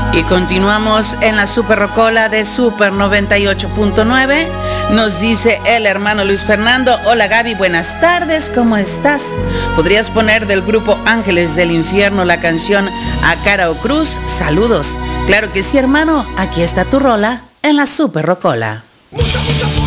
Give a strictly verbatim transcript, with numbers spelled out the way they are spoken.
Y continuamos en la Super Rocola de Super noventa y ocho punto nueve. Nos dice el hermano Luis Fernando: hola Gaby, buenas tardes, ¿cómo estás? ¿Podrías poner del grupo Ángeles del Infierno la canción A Cara o Cruz? Saludos. Claro que sí, hermano, aquí está tu rola en la Super Rocola.